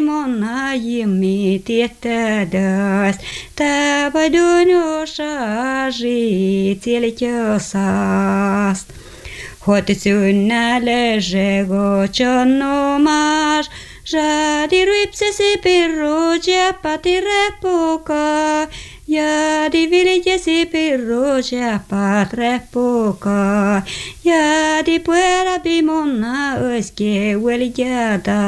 monna jimmi tiettädäs, täpädön osasi tielitjösast. Hoti synnälle jego tjonnomas, jadi rypsesi pirru jäppäti reppuka, ja di viljesi pirru jäppät reppuka, ja di puera bimonna öske väljätä.